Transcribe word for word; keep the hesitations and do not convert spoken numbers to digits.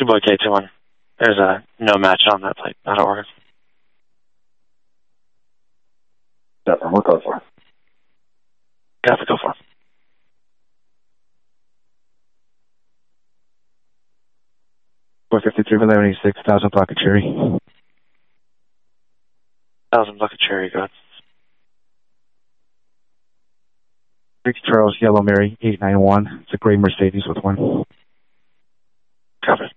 Boy K two one. There's a no match on that plate. That'll work. Definitely. We'll go for it. Yeah, go for it. four fifty-three, eleven eighty-six, thousand Bucket Cherry. Thousand Bucket Cherry, good. Rick Charles, Yellow Mary, eight nine one. It's a gray Mercedes with one. Copy.